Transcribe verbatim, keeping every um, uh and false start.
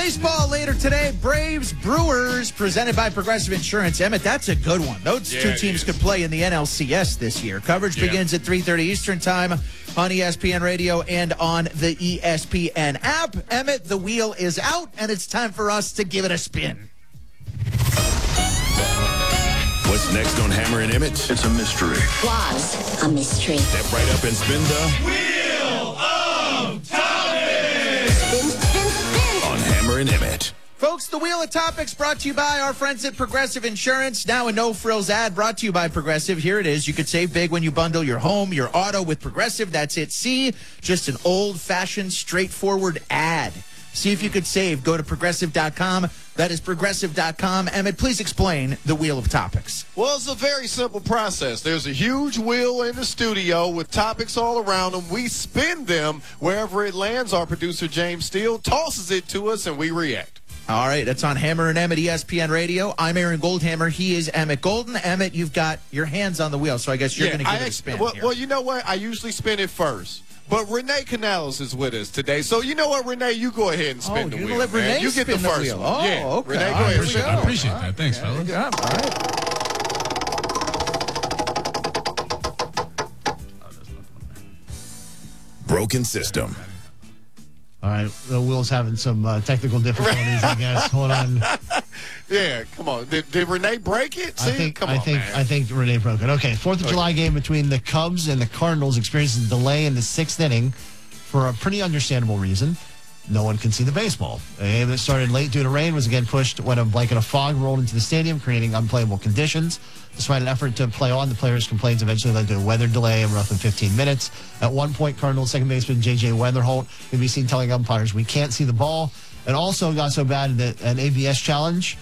Baseball later today, Braves, Brewers, presented by Progressive Insurance. Emmett, that's a good one. Those Yeah, two teams could play in the N L C S this year. Coverage Yeah. begins at three thirty Eastern Time on E S P N Radio and on the E S P N app. Emmett, the wheel is out, and it's time for us to give it a spin. What's next on Hammer and Emmett? It's a mystery. Was a mystery. Step right up and spin the Wheel of Topics! Spin, spin, spin. on Hammer and Emmett. Folks, the Wheel of Topics brought to you by our friends at Progressive Insurance. Now a no-frills ad brought to you by Progressive. Here it is. You could save big when you bundle your home, your auto with Progressive. That's it. See, just an old-fashioned, straightforward ad. See if you could save. Go to Progressive dot com. That is Progressive dot com. Emmett, please explain the Wheel of Topics. Well, it's a very simple process. There's a huge wheel in the studio with topics all around them. We spin them wherever it lands. Our producer, James Steele, tosses it to us, and we react. All right, that's on Hammer and Emmett, E S P N Radio. I'm Aaron Goldhammer. He is Emmett Golden. Emmett, you've got your hands on the wheel, so I guess you're Yeah, going to give I it a ex- spin well, here. well, you know what? I usually spin it first. But Renee Canales is with us today. So you know what, Renee? You go ahead and spin Oh, the you're wheel, gonna let man. Renee You get the spin the first wheel. one. Oh, yeah. okay. Renee, All go right, ahead. here we and go. spin. I appreciate All that. Thanks, fellas. Good job. All right. Broken system. All right, the wheel's having some uh, technical difficulties, I guess. Hold on. Yeah, come on. Did, did Renee break it? See? I think come I on, think man. I think Renee broke it. Okay, Fourth of July game between the Cubs and the Cardinals experiences a delay in the sixth inning for a pretty understandable reason. No one can see the baseball. A game that started late due to rain was again pushed when a blanket of fog rolled into the stadium, creating unplayable conditions. Despite an effort to play on, the players' complaints eventually led to a weather delay of roughly fifteen minutes. At one point, Cardinals second baseman J J Weatherholt could be seen telling umpires, "We can't see the ball." It also got so bad that an A B S challenge